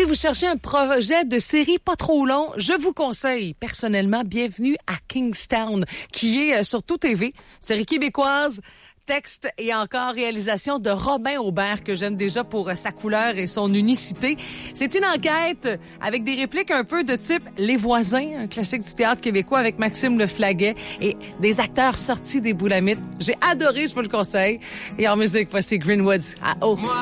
Si vous cherchez un projet de série pas trop long, je vous conseille personnellement Bienvenue à Kingstown, qui est sur Tout TV, série québécoise. Texte et encore réalisation de Robin Aubert, que j'aime déjà pour sa couleur et son unicité. C'est une enquête avec des répliques un peu de type Les Voisins, un classique du théâtre québécois avec Maxime Leflaguet et des acteurs sortis des Boulamites. J'ai adoré, je vous le conseille. Et en musique, voici Greenwoods à O.